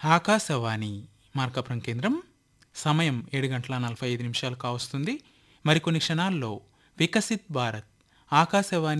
ఆకాశవాణి మార్కాపురం కేంద్రం. సమయం 7:45 కావస్తుంది. మరికొన్ని క్షణాల్లో వికసిత్ భారత్ ఆకాశవాణి